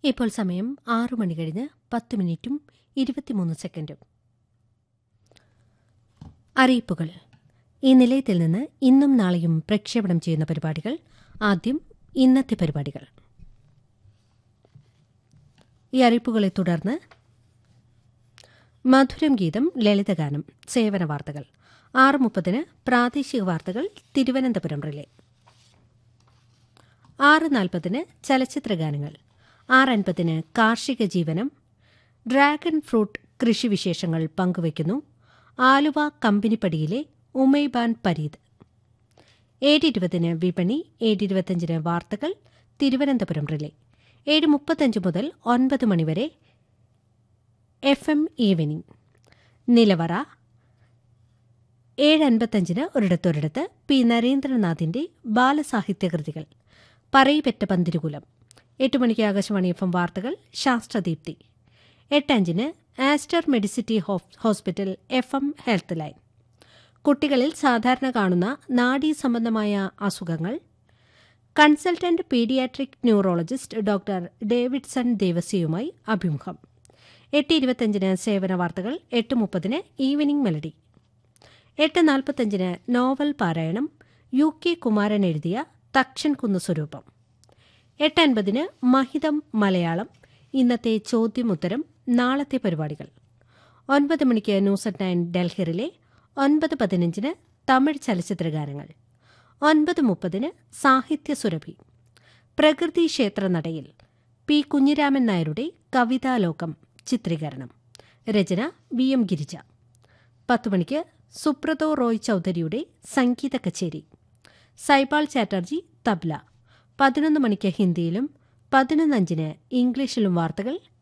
ഇപ്പോൾ സമയം 6 മണി കഴിഞ്ഞ് 10 മിനിറ്റും 23 സെക്കൻഡും. അറിയിപ്പുകൾ. ഈ നിലയത്തിൽ നിന്ന് ഇന്നും നാളെയും പ്രക്ഷേപണം ചെയ്യുന്ന പരിപാടികൾ. ആദ്യം ഇന്നത്തെ പരിപാടികൾ. ഈ അറിയിപ്പുകളെ തുടർന്ന് മധുരം ഗീതം, ലളിതഗാനം, സേവന വാർത്തകൾ. 6:30 പ്രാദേശിക വാർത്തകൾ തിരുവനന്തപുരം റിലേ. 6:40 ചലച്ചിത്രഗാനങ്ങൾ. 6:50 കാർഷിക ജീവനം. ഡ്രാഗൺ ഫ്രൂട്ട് കൃഷിവിശേഷങ്ങൾ പങ്കുവയ്ക്കുന്നു ആലുവ കമ്പനിപ്പടിയിലെ ഉമൈബാൻ പരീദ്. 7:20 വിപണി. 7:25 വാർത്തകൾ തിരുവനന്തപുരം റിലേ. 7:35 മുതൽ 9 മണിവരെ FM ഈവനിംഗ് നിലവറ. 7:55 ഒരിടത്തൊരിടത്ത് പി നരേന്ദ്രനാഥിന്റെ ബാലസാഹിത്യകൃതികൾ. പറയിപെറ്റ പന്തിരുകുലം. 8 മണിക്ക് ആകാശവാണി FM വാർത്തകൾ, ശാസ്ത്രദീപ്തി. 8:05 Aster Medicity hospital FM health line. കുട്ടികളിൽ സാധാരണ കാണുന്ന നാഡീസംബന്ധമായ അസുഖങ്ങൾ. Consultant paediatric neurologist doctor Davidson ദേവസിയുമായി അഭിമുഖം. 8:25 സേവന വാർത്തകൾ. 8:30 ഈവനിംഗ് മെലഡി. 8:45 നോവൽ പാരായണം. UK കുമാരൻ എഴുതിയ തക്ഷൻ കുന്ന് സ്വരൂപം. 8:50 മഹിതം മലയാളം. ഇന്നത്തെ ചോദ്യമുത്തരം, നാളത്തെ പരിപാടികൾ. 9 മണിക്ക് ന്യൂസ് അറ്റ് 9 ഡൽഹിറിലെ. 9:15 തമിഴ് ചലച്ചിത്രഗാനങ്ങൾ. 9:30 സാഹിത്യസുരഭി. പ്രകൃതി ക്ഷേത്രനടയിൽ പി കുഞ്ഞിരാമൻ നായരുടെ കവിതാലോകം ചിത്രീകരണം. രചന VM ഗിരിജ. 10 മണിക്ക് സുബ്രതോ റോയ് ചൌധരിയുടെ സംഗീത കച്ചേരി. സൈബാൾ ചാറ്റർജി തബ്ല. 11 മണിക്ക് ഹിന്ദിയിലും 11:05 ഇംഗ്ലീഷിലും വാർത്തകൾ.